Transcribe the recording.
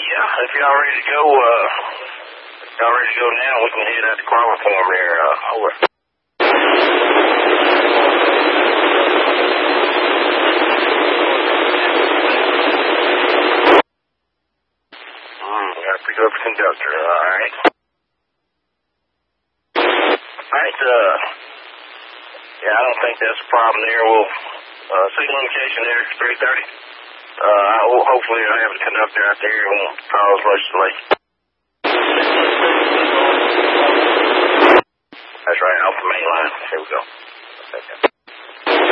Yeah, if y'all ready to go, now, we can head out to chloroform there. Over. Gotta pick up the conductor, alright. Alright, yeah, I don't think that's a problem there. We'll, signal indication there, 330. Hopefully I have the conductor out there and won't cause much delay. That's right, off the main line. Here we go.